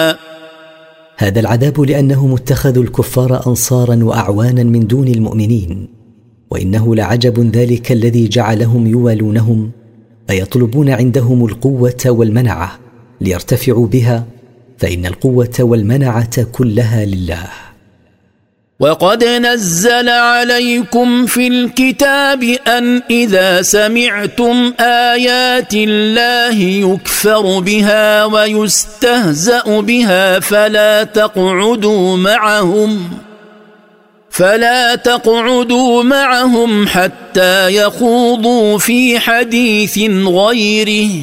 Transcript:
هذا العذاب لأنهم اتخذوا الكفار أنصارا وأعوانا من دون المؤمنين، وإنه لعجب ذلك الذي جعلهم يوالونهم فيطلبون عندهم القوة والمنعة ليرتفعوا بها، فإن القوة والمنعة كلها لله. وقد نزل عليكم في الكتاب أن إذا سمعتم آيات الله يكفر بها ويستهزأ بها فلا تقعدوا معهم حتى يخوضوا في حديث غيره